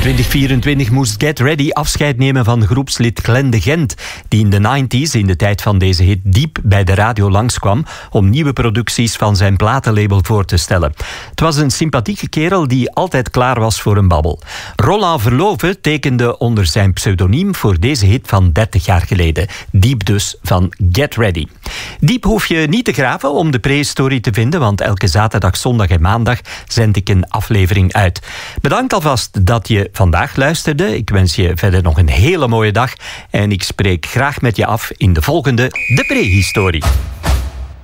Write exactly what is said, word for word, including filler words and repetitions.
twintig vierentwintig moest Get Ready afscheid nemen van groepslid Glenn de Gent, die in de nineties, in de tijd van deze hit, diep bij de radio langskwam om nieuwe producties van zijn platenlabel voor te stellen. Het was een sympathieke kerel die altijd klaar was voor een babbel. Roland Verloven tekende onder zijn pseudoniem voor deze hit van dertig jaar geleden. Diep dus van Get Ready. Diep hoef je niet te graven om de prehistorie te vinden, want elke zaterdag, zondag en maandag zend ik een aflevering uit. Bedankt alvast dat je vandaag luisterde. Ik wens je verder nog een hele mooie dag en ik spreek graag met je af in de volgende De Prehistorie.